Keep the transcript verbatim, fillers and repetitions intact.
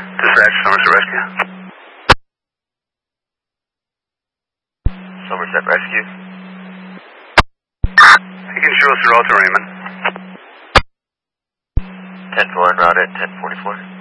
Dispatch, Somerset Rescue. Somerset Rescue. You can show us the route to Raymond. ten four en route at ten forty-four.